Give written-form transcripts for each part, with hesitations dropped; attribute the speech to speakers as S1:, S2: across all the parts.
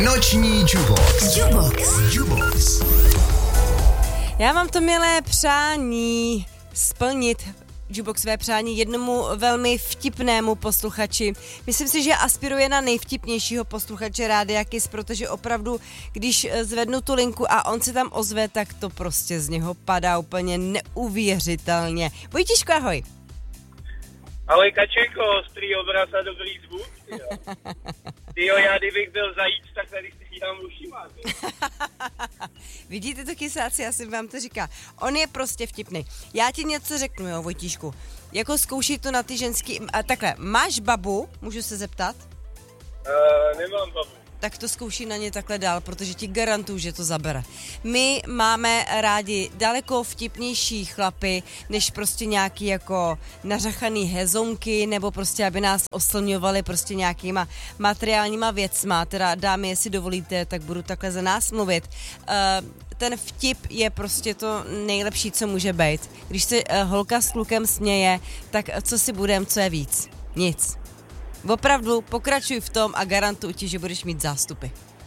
S1: Noční Jubox.
S2: Já mám to milé přání splnit Jubox své přání jednomu velmi vtipnému posluchači. Myslím si, že aspiruje na nejvtipnějšího posluchače Rádia Kiss, protože opravdu, když zvednu tu linku a on se tam ozve, tak to prostě z něho padá úplně neuvěřitelně. Vojtíško, ahoj.
S3: Ahoj Kačenko, ostrý obraz a dobrý zvuk. Tyjo, já kdybych byl zajíc, tak tady si dám ušima.
S2: Vidíte to, kysáci, já jsem vám to říká. On je prostě vtipný. Já ti něco řeknu, jo, Vojtíšku. Jako zkouší to na ty ženský... A takhle, máš babu? Můžu se zeptat?
S3: Nemám babu.
S2: Tak to zkouší na ně takhle dál, protože ti garantuju, že to zabere. My máme rádi daleko vtipnější chlapy, než prostě nějaký jako nařachaný hezonky, nebo prostě, aby nás oslňovali prostě nějakýma materiálníma věcma. Teda dámy, jestli dovolíte, tak budu takhle za nás mluvit. Ten vtip je prostě to nejlepší, co může být. Když se holka s klukem směje, tak co si budem, co je víc? Nic. Opravdu pokračuj v tom a garantuji ti, že budeš mít zástupy.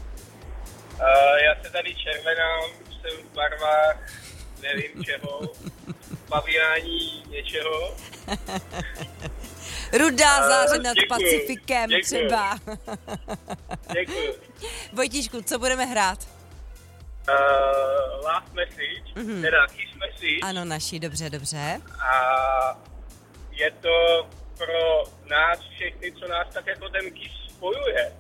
S3: Já se tady červenám, jsem v barvách, nevím čeho, paviání něčeho.
S2: Rudá záře nad
S3: děkuju,
S2: Pacifikem třeba.
S3: Děkuju.
S2: Vojtíšku, co budeme hrát?
S3: Last message, teda kiss message.
S2: Ano, naši, dobře.
S3: A je to pro nás všechny, co nás tak jako ten kiss spojuje.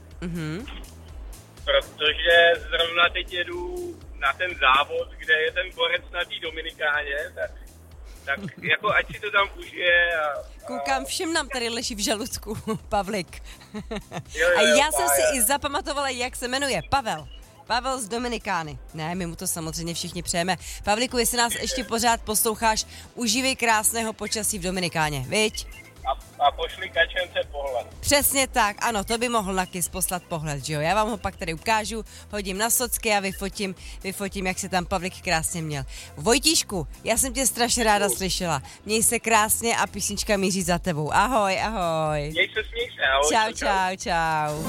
S3: Protože zrovna teď jedu na ten závod, kde je ten borec na té Dominikáně, tak jako ať si to tam užije.
S2: Koukám, všem nám tady leží v žaludku, Pavlik.
S3: Jo,
S2: A já jsem
S3: Pája.
S2: si i zapamatovala, jak se jmenuje. Pavel z Dominikány. Ne, my mu to samozřejmě všichni přejeme. Pavliku, jestli nás ještě pořád posloucháš, užívej krásného počasí v Dominikáně, viď?
S3: A pošli Kačence pohled.
S2: Přesně tak, ano, to by mohl na Kiss poslat pohled, že jo? Já vám ho pak tady ukážu, hodím na socky a vyfotím, jak se tam Pavlik krásně měl. Vojtíšku, já jsem tě strašně ráda slyšela. Měj se krásně a písnička míří za tebou. Ahoj.
S3: Měj se, ahoj.
S2: Čau.